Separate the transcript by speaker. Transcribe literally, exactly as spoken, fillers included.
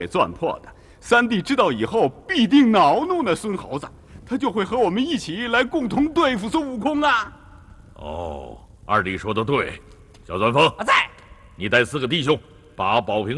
Speaker 1: 给钻破的。三弟知道以后，必定恼怒那孙猴子，他就会和我们一起来共同对付孙悟空啊。
Speaker 2: 哦，二弟说的对，小钻风
Speaker 3: 我在。
Speaker 2: 你带四个弟兄把宝瓶